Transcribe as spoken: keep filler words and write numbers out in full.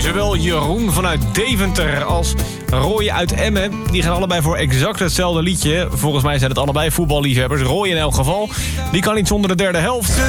Zowel Jeroen vanuit Deventer als Roy uit Emmen. Die gaan allebei voor exact hetzelfde liedje. Volgens mij zijn het allebei voetballiefhebbers. Roy in elk geval. Die kan niet zonder de derde helft.